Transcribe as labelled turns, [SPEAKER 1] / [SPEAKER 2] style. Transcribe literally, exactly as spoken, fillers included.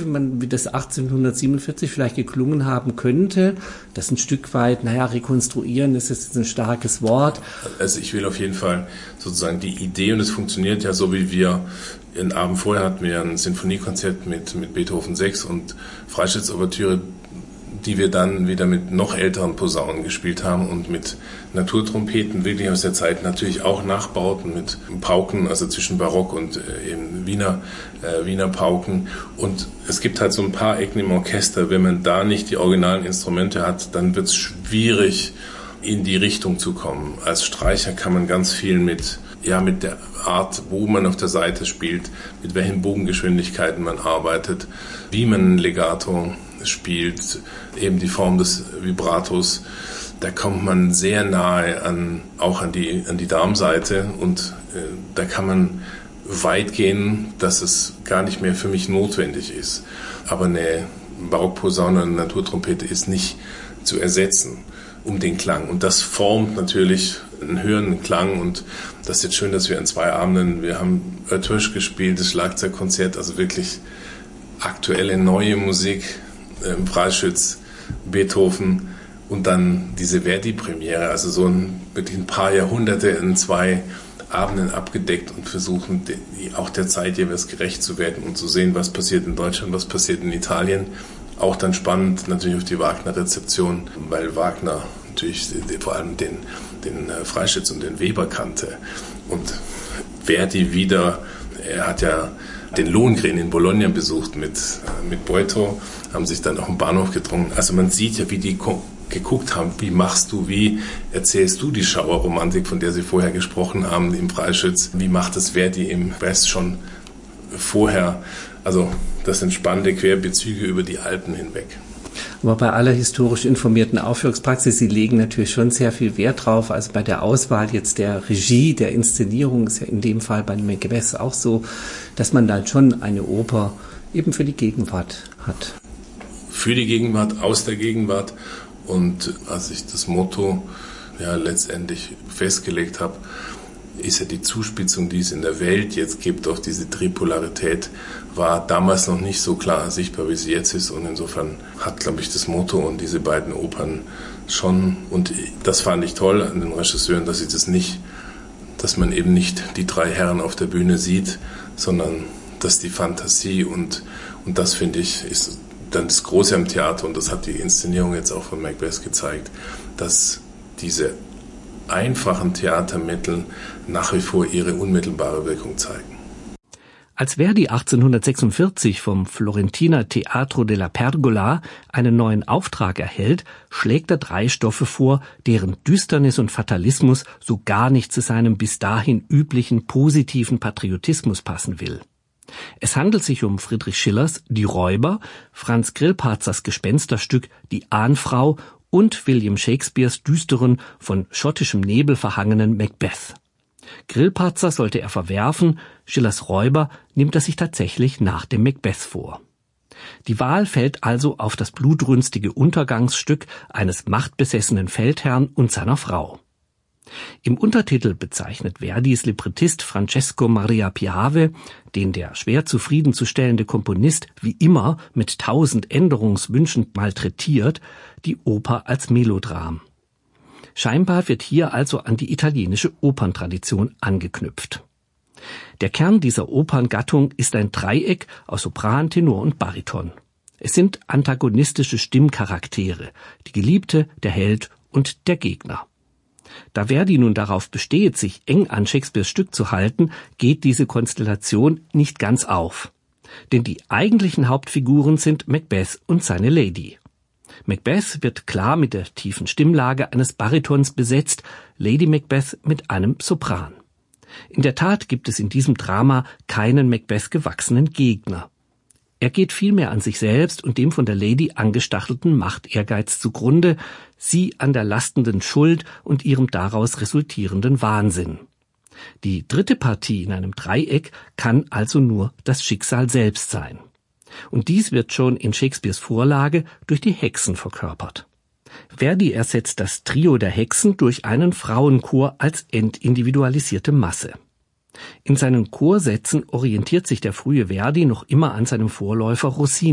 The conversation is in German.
[SPEAKER 1] man, wie das achtzehnhundertsiebenundvierzig vielleicht geklungen haben könnte. Das ein Stück weit, naja, rekonstruieren ist jetzt ein starkes Wort.
[SPEAKER 2] Also ich will auf jeden Fall sozusagen die Idee, und es funktioniert ja so, wie wir einen Abend vorher hatten wir ein Sinfoniekonzert mit, mit Beethoven sechs und Freischütz-Ouvertüre, die wir dann wieder mit noch älteren Posaunen gespielt haben und mit Naturtrompeten, wirklich aus der Zeit, natürlich auch Nachbauten mit Pauken, also zwischen Barock und äh, eben Wiener, äh, Wiener Pauken. Und es gibt halt so ein paar Ecken im Orchester, wenn man da nicht die originalen Instrumente hat, dann wird es schwierig, in die Richtung zu kommen. Als Streicher kann man ganz viel mit, ja, mit der Art, wo man auf der Seite spielt, mit welchen Bogengeschwindigkeiten man arbeitet, wie man ein Legato spielt, eben die Form des Vibratos, da kommt man sehr nahe an, auch an die, an die Darmseite und äh, da kann man weit gehen, dass es gar nicht mehr für mich notwendig ist. Aber eine Barockposaune, eine Naturtrompete ist nicht zu ersetzen um den Klang. Und das formt natürlich einen höheren Klang und das ist jetzt schön, dass wir an zwei Abenden, wir haben Ötösch gespielt, das Schlagzeugkonzert, also wirklich aktuelle, neue Musik, im Freischütz, Beethoven und dann diese Verdi-Premiere, also so ein, wirklich ein paar Jahrhunderte in zwei Abenden abgedeckt und versuchen auch der Zeit jeweils gerecht zu werden und zu sehen, was passiert in Deutschland, was passiert in Italien. Auch dann spannend natürlich auf die Wagner-Rezeption, weil Wagner natürlich vor allem den, den Freischütz und den Weber kannte und Verdi wieder, er hat ja den Lohengrin in Bologna besucht mit, mit Boito, haben sich dann auf dem Bahnhof getrunken. Also man sieht ja, wie die geguckt haben, wie machst du, wie erzählst du die Schauerromantik, von der sie vorher gesprochen haben im Freischütz, wie macht es Verdi im West schon vorher. Also das sind spannende Querbezüge über die Alpen hinweg.
[SPEAKER 1] Aber bei aller historisch informierten Aufführungspraxis, Sie legen natürlich schon sehr viel Wert drauf. Also bei der Auswahl jetzt der Regie, der Inszenierung ist ja in dem Fall bei Macbeth auch so, dass man dann schon eine Oper eben für die Gegenwart hat.
[SPEAKER 2] Für die Gegenwart, aus der Gegenwart. Und als ich das Motto ja letztendlich festgelegt habe, ist ja die Zuspitzung, die es in der Welt jetzt gibt auf diese Tripolarität, war damals noch nicht so klar sichtbar, wie sie jetzt ist. Und insofern hat, glaube ich, das Motto und diese beiden Opern schon, und das fand ich toll an den Regisseuren, dass sie das nicht, dass man eben nicht die drei Herren auf der Bühne sieht, sondern dass die Fantasie und, und das, finde ich, ist dann das Große am Theater, und das hat die Inszenierung jetzt auch von Macbeth gezeigt, dass diese einfachen Theatermittel nach wie vor ihre unmittelbare Wirkung zeigen.
[SPEAKER 1] Als Verdi achtzehnhundertsechsundvierzig vom Florentiner Teatro della Pergola einen neuen Auftrag erhält, schlägt er drei Stoffe vor, deren Düsternis und Fatalismus so gar nicht zu seinem bis dahin üblichen positiven Patriotismus passen will. Es handelt sich um Friedrich Schillers Die Räuber, Franz Grillparzers Gespensterstück Die Ahnfrau und William Shakespeares düsteren, von schottischem Nebel verhangenen Macbeth. Grillparzer sollte er verwerfen, Schillers Räuber nimmt er sich tatsächlich nach dem Macbeth vor. Die Wahl fällt also auf das blutrünstige Untergangsstück eines machtbesessenen Feldherrn und seiner Frau. Im Untertitel bezeichnet Verdis Librettist Francesco Maria Piave, den der schwer zufriedenzustellende Komponist wie immer mit tausend Änderungswünschen malträtiert, die Oper als Melodram. Scheinbar wird hier also an die italienische Operntradition angeknüpft. Der Kern dieser Operngattung ist ein Dreieck aus Sopran, Tenor und Bariton. Es sind antagonistische Stimmcharaktere, die Geliebte, der Held und der Gegner. Da Verdi nun darauf besteht, sich eng an Shakespeares Stück zu halten, geht diese Konstellation nicht ganz auf. Denn die eigentlichen Hauptfiguren sind Macbeth und seine Lady. Macbeth wird klar mit der tiefen Stimmlage eines Baritons besetzt, Lady Macbeth mit einem Sopran. In der Tat gibt es in diesem Drama keinen Macbeth gewachsenen Gegner. Er geht vielmehr an sich selbst und dem von der Lady angestachelten Machtehrgeiz zugrunde, sie an der lastenden Schuld und ihrem daraus resultierenden Wahnsinn. Die dritte Partie in einem Dreieck kann also nur das Schicksal selbst sein. Und dies wird schon in Shakespeares Vorlage durch die Hexen verkörpert. Verdi ersetzt das Trio der Hexen durch einen Frauenchor als entindividualisierte Masse. In seinen Chorsätzen orientiert sich der frühe Verdi noch immer an seinem Vorläufer Rossini.